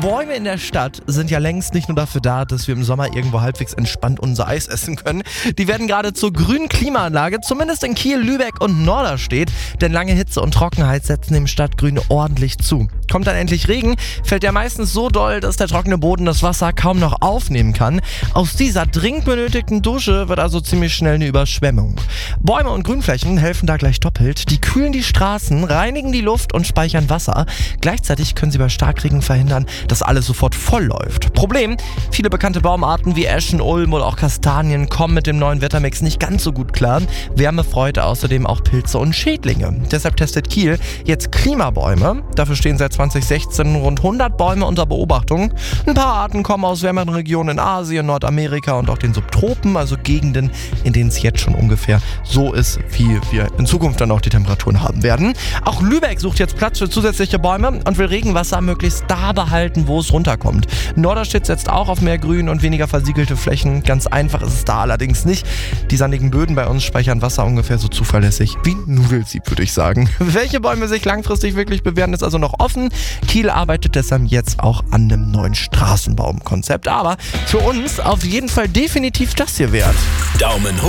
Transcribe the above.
Bäume in der Stadt sind ja längst nicht nur dafür da, dass wir im Sommer irgendwo halbwegs entspannt unser Eis essen können. Die werden gerade zur grünen Klimaanlage, zumindest in Kiel, Lübeck und Norderstedt. Denn lange Hitze und Trockenheit setzen dem Stadtgrün ordentlich zu. Kommt dann endlich Regen, fällt der meistens so doll, dass der trockene Boden das Wasser kaum noch aufnehmen kann. Aus dieser dringend benötigten Dusche wird also ziemlich schnell eine Überschwemmung. Bäume und Grünflächen helfen da gleich doppelt. Die kühlen die Straßen, reinigen die Luft und speichern Wasser. Gleichzeitig können sie bei Starkregen verhindern, dass alles sofort voll läuft. Problem: viele bekannte Baumarten wie Eschen, Ulm oder auch Kastanien kommen mit dem neuen Wettermix nicht ganz so gut klar. Wärme freut außerdem auch Pilze und Schädlinge. Deshalb testet Kiel jetzt Klimabäume. Dafür stehen seit 2016 rund 100 Bäume unter Beobachtung. Ein paar Arten kommen aus wärmeren Regionen in Asien, Nordamerika und auch den Subtropen, also Gegenden, in denen es jetzt schon ungefähr so ist, wie wir in Zukunft dann auch die Temperaturen haben werden. Auch Lübeck sucht jetzt Platz für zusätzliche Bäume und will Regenwasser möglichst da behalten, wo es runterkommt. Norderstedt setzt auch auf mehr Grün und weniger versiegelte Flächen. Ganz einfach ist es da allerdings nicht. Die sandigen Böden bei uns speichern Wasser ungefähr so zuverlässig wie ein Nudelsieb, würde ich sagen. Welche Bäume sich langfristig wirklich bewähren, ist also noch offen. Kiel arbeitet deshalb jetzt auch an einem neuen Straßenbaumkonzept. Aber für uns auf jeden Fall definitiv das hier wert. Daumen hoch.